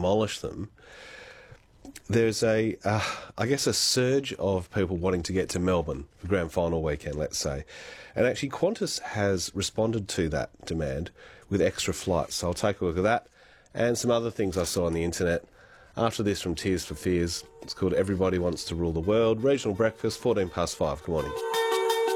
demolish them, there's I guess, a surge of people wanting to get to Melbourne for grand final weekend, let's say. And actually, Qantas has responded to that demand with extra flights. So I'll take a look at that and some other things I saw on the internet. After this, from Tears for Fears, it's called Everybody Wants to Rule the World. Regional Breakfast, 5:14. Good morning.